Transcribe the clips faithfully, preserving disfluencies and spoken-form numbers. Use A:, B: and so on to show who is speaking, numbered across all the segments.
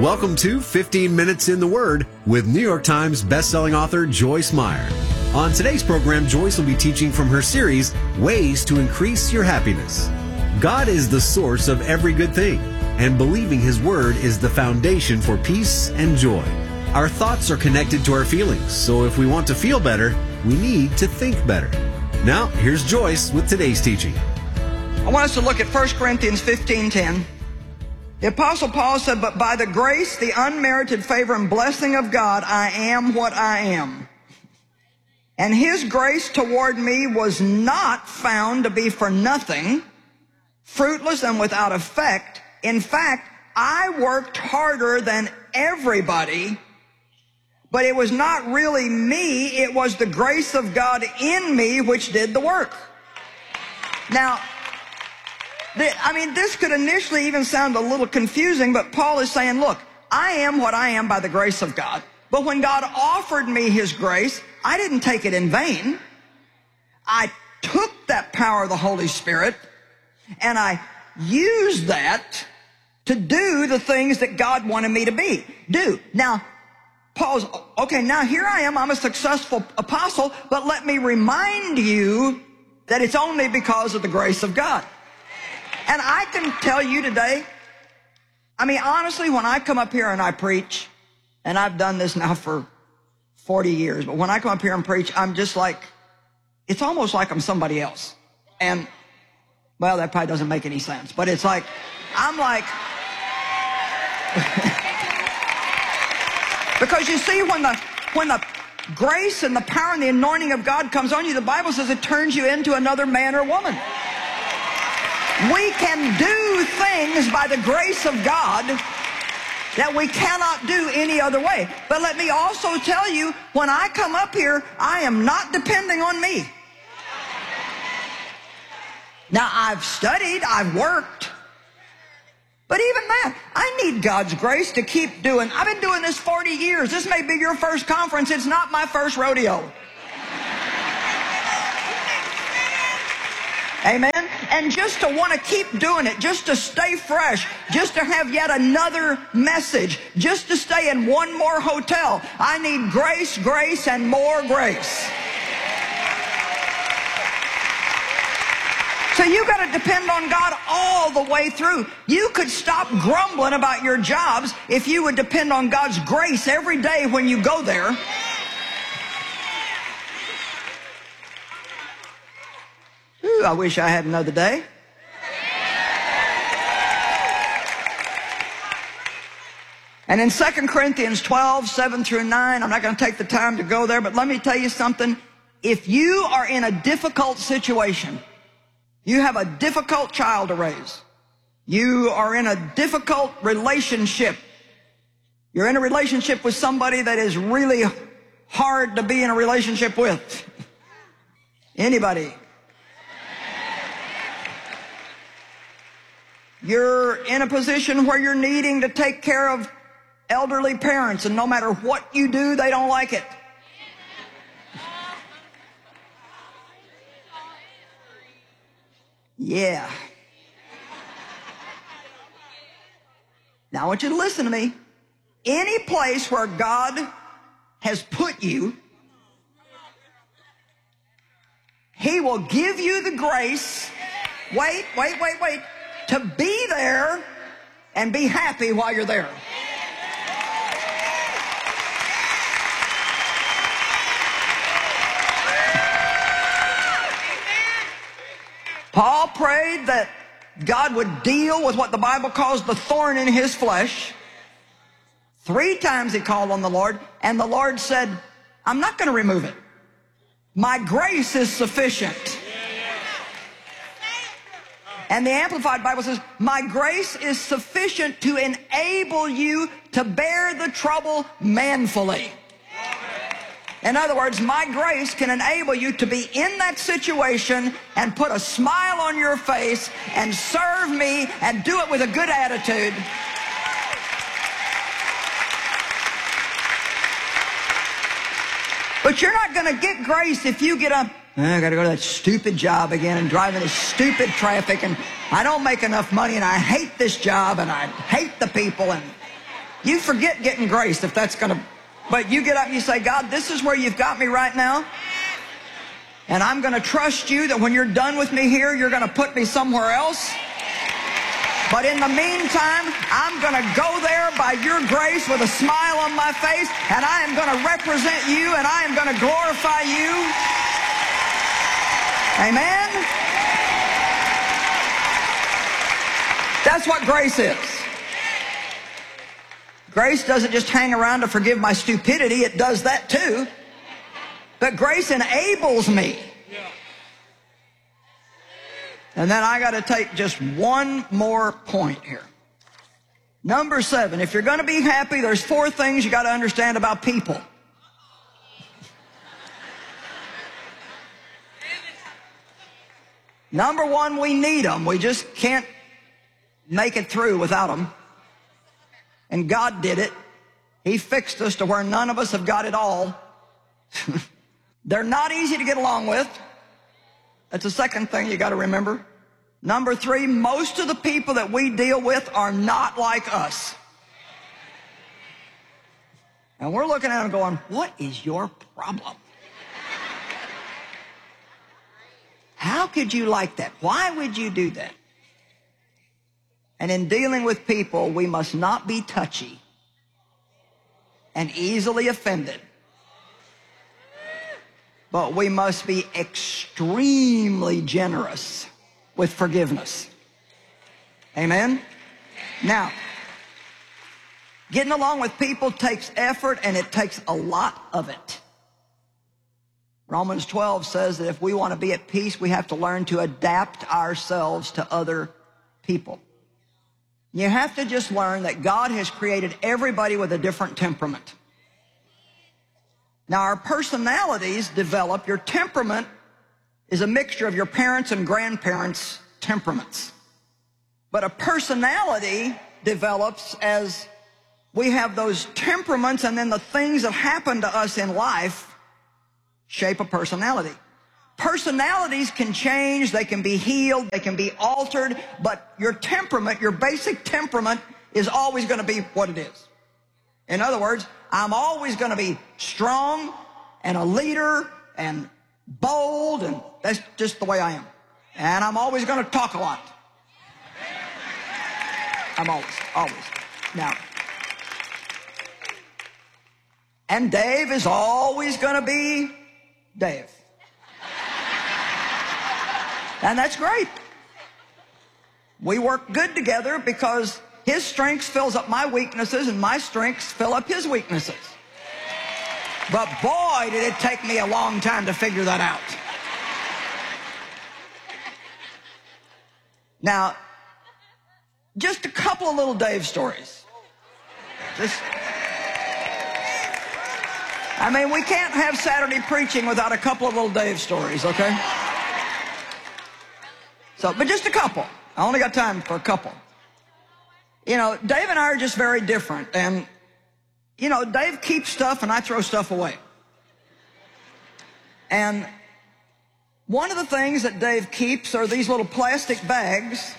A: Welcome to fifteen minutes in the Word with New York Times bestselling author Joyce Meyer. On today's program, Joyce will be teaching from her series, Ways to Increase Your Happiness. God is the source of every good thing, and believing His Word is the foundation for peace and joy. Our thoughts are connected to our feelings, so if we want to feel better, we need to think better. Now, here's Joyce with today's teaching.
B: I want us to look at First Corinthians fifteen ten. The Apostle Paul said, "But by the grace, the unmerited favor and blessing of God, I am what I am. And His grace toward me was not found to be for nothing, fruitless and without effect. In fact, I worked harder than everybody, but it was not really me. It was the grace of God in me which did the work." Now, I mean, this could initially even sound a little confusing, but Paul is saying, look, I am what I am by the grace of God. But when God offered me His grace, I didn't take it in vain. I took that power of the Holy Spirit, and I used that to do the things that God wanted me to be, do. Now, Paul's, okay, now here I am, I'm a successful apostle, but let me remind you that it's only because of the grace of God. And I can tell you today, I mean, honestly, when I come up here and I preach, and I've done this now for forty years, but when I come up here and preach, I'm just like, it's almost like I'm somebody else. And, well, that probably doesn't make any sense, but it's like, I'm like, because you see, when the, when the grace and the power and the anointing of God comes on you, the Bible says it turns you into another man or woman. We can do things by the grace of God that we cannot do any other way. But let me also tell you, when I come up here, I am not depending on me. Now, I've studied, I've worked, but even that, I need God's grace to keep doing. I've been doing this forty years. This may be your first conference. It's not my first rodeo. Amen? And just to want to keep doing it, just to stay fresh, just to have yet another message, just to stay in one more hotel, I need grace, grace, and more grace. So you got to depend on God all the way through. You could stop grumbling about your jobs if you would depend on God's grace every day when you go there. Ooh, I wish I had another day. And in Second Corinthians twelve, seven through nine, I'm not going to take the time to go there, but let me tell you something. If you are in a difficult situation, you have a difficult child to raise, you are in a difficult relationship, you're in a relationship with somebody that is really hard to be in a relationship with. Anybody? You're in a position where you're needing to take care of elderly parents, and no matter what you do, they don't like it. Yeah. Now I want you to listen to me. Any place where God has put you, He will give you the grace, wait, wait, wait, wait, to be there and be happy while you're there. Paul prayed that God would deal with what the Bible calls the thorn in his flesh. Three times he called on the Lord, and the Lord said, I'm not going to remove it. My grace is sufficient. And the Amplified Bible says, my grace is sufficient to enable you to bear the trouble manfully. In other words, my grace can enable you to be in that situation and put a smile on your face and serve me and do it with a good attitude. But you're not going to get grace if you get up, I got to go to that stupid job again and drive in this stupid traffic, and I don't make enough money, and I hate this job, and I hate the people. And You forget getting grace if that's going to, but you get up and you say, God, this is where you've got me right now. And I'm going to trust you that when you're done with me here, you're going to put me somewhere else. But in the meantime, I'm going to go there by your grace with a smile on my face, and I am going to represent you, and I am going to glorify you. Amen? That's what grace is. Grace doesn't just hang around to forgive my stupidity. It does that too. But grace enables me. And then I got to take just one more point here. Number seven, if you're going to be happy, there's four things you got to understand about people. Number one, we need them. We just can't make it through without them. And God did it. He fixed us to where none of us have got it all. They're not easy to get along with. That's the second thing you got to remember. Number three, most of the people that we deal with are not like us. And we're looking at them going, what is your problem? How could you like that? Why would you do that? And in dealing with people, we must not be touchy and easily offended. But we must be extremely generous with forgiveness. Amen? Now, getting along with people takes effort, and it takes a lot of it. Romans twelve says that if we want to be at peace, we have to learn to adapt ourselves to other people. You have to just learn that God has created everybody with a different temperament. Now, our personalities develop. Your temperament is a mixture of your parents' and grandparents' temperaments. But a personality develops as we have those temperaments, and then the things that happen to us in life shape a personality. Personalities can change, they can be healed, they can be altered, but your temperament, your basic temperament, is always going to be what it is. In other words, I'm always going to be strong and a leader and bold, and that's just the way I am. And I'm always going to talk a lot. I'm always, always. Now, and Dave is always going to be Dave. And that's great. We work good together because his strengths fills up my weaknesses and my strengths fill up his weaknesses. But boy, did it take me a long time to figure that out. Now, just a couple of little Dave stories. Just, I mean, we can't have Saturday preaching without a couple of little Dave stories, okay? So, but just a couple. I only got time for a couple. You know, Dave and I are just very different. And, you know, Dave keeps stuff and I throw stuff away. And one of the things that Dave keeps are these little plastic bags.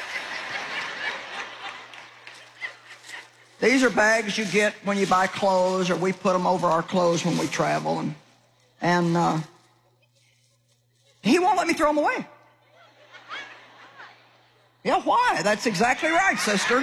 B: These are bags you get when you buy clothes, or we put them over our clothes when we travel. And, and uh, he won't let me throw them away. Yeah, why? That's exactly right, sister.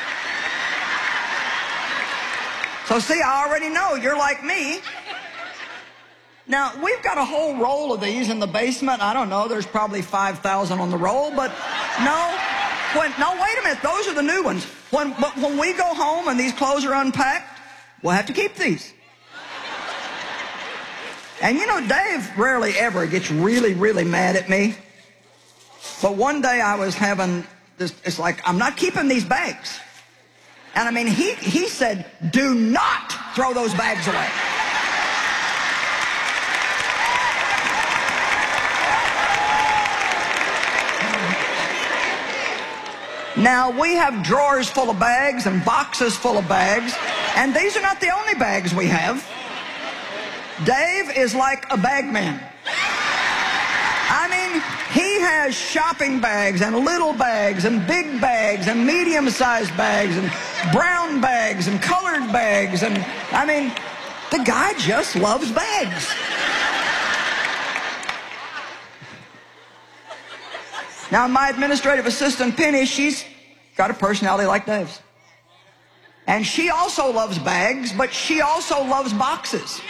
B: So see, I already know you're like me. Now, we've got a whole roll of these in the basement. I don't know, there's probably five thousand on the roll, but no. When, no, wait a minute, those are the new ones. When, but when we go home and these clothes are unpacked, we'll have to keep these. And you know, Dave rarely ever gets really, really mad at me. But one day I was having this, it's like, I'm not keeping these bags. And I mean, he, he said, do not throw those bags away. Now, we have drawers full of bags and boxes full of bags, and these are not the only bags we have. Dave is like a bag man. I mean, he has shopping bags and little bags and big bags and medium-sized bags and brown bags and colored bags. And, I mean, the guy just loves bags. Now, my administrative assistant, Penny, she's got a personality like Dave's. And she also loves bags, but she also loves boxes.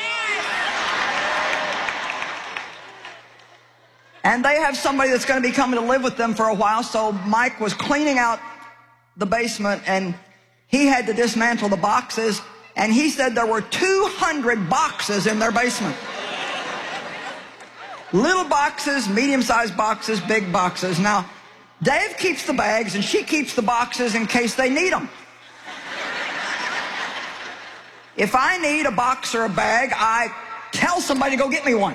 B: And they have somebody that's going to be coming to live with them for a while, so Mike was cleaning out the basement, and he had to dismantle the boxes, and he said there were two hundred boxes in their basement. Little boxes, medium-sized boxes, big boxes. Now, Dave keeps the bags, and she keeps the boxes in case they need them. If I need a box or a bag, I tell somebody to go get me one.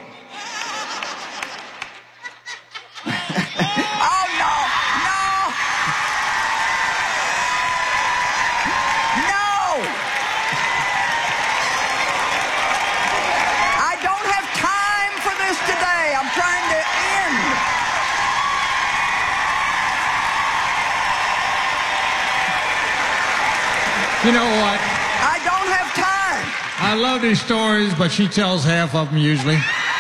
B: Oh, no, no. No. I don't have time for this today. I'm trying to end.
C: You know what?
B: I don't have time.
C: I love these stories, but she tells half of them usually.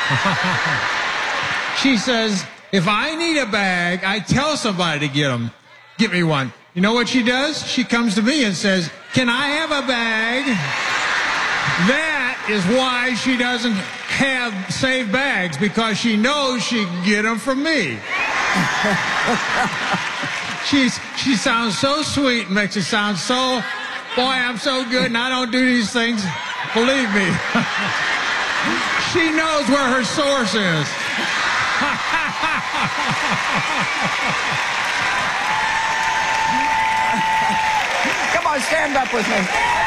C: She says, if I need a bag, I tell somebody to get them. Get me one. You know what she does? She comes to me and says, can I have a bag? That is why she doesn't have saved bags, because she knows she can get them from me. She's, she sounds so sweet and makes it sound so, boy, I'm so good and I don't do these things. Believe me. She knows where her source is.
B: Come on, stand up with me.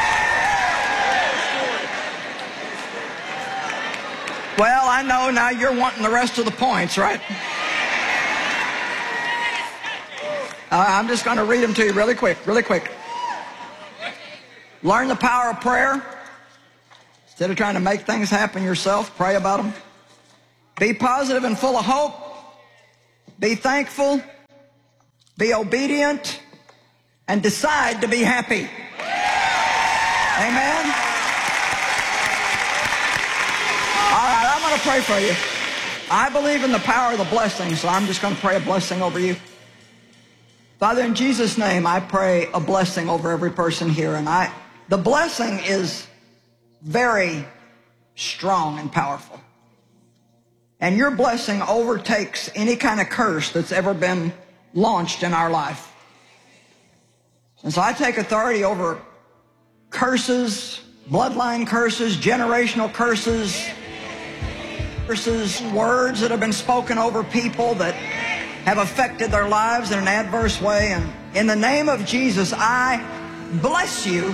B: Well, I know now you're wanting the rest of the points, right? Uh, I'm just going to read them to you really quick, really quick. Learn the power of prayer. Instead of trying to make things happen yourself, pray about them. Be positive and full of hope. Be thankful. Be obedient. And decide to be happy. Amen? All right, I'm going to pray for you. I believe in the power of the blessing, so I'm just going to pray a blessing over you. Father, in Jesus' name, I pray a blessing over every person here. And I, the blessing is very strong and powerful. And your blessing overtakes any kind of curse that's ever been launched in our life. And so I take authority over curses, bloodline curses, generational curses, curses, words that have been spoken over people that have affected their lives in an adverse way. And in the name of Jesus, I bless you.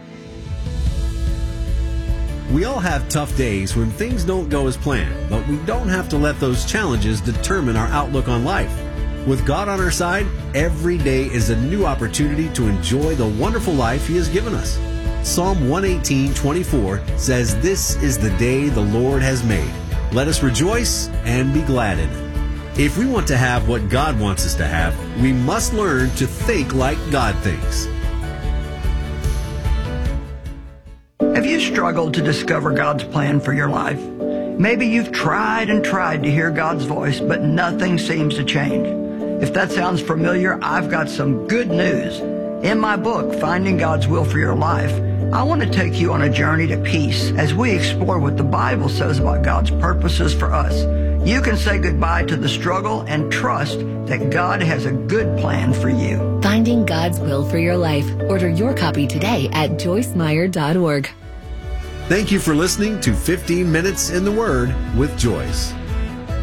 A: We all have tough days when things don't go as planned, but we don't have to let those challenges determine our outlook on life. With God on our side, every day is a new opportunity to enjoy the wonderful life He has given us. Psalm one eighteen, twenty-four says, "This is the day the Lord has made. Let us rejoice and be glad in it." If we want to have what God wants us to have, we must learn to think like God thinks.
B: Have you struggled to discover God's plan for your life? Maybe you've tried and tried to hear God's voice, but nothing seems to change. If that sounds familiar, I've got some good news. In my book, Finding God's Will for Your Life, I want to take you on a journey to peace as we explore what the Bible says about God's purposes for us. You can say goodbye to the struggle and trust that God has a good plan for you.
D: Finding God's Will for Your Life. Order your copy today at joyce meyer dot org.
A: Thank you for listening to fifteen minutes in the Word with Joyce.